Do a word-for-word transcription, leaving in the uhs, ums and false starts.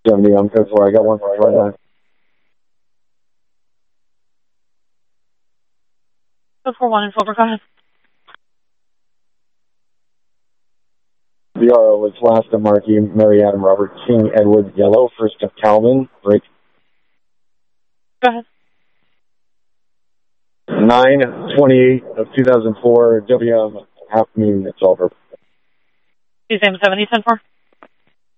seventy, I'm good for. I got one for right now. Good for one and silver, go ahead. The R O was last of Marquis, Mary Adam, Robert King, Edward Yellow, first of Calvin, break. Go ahead. nine twenty-eight of two thousand four, W M, half moon, it's over. Museum seventy, ten four.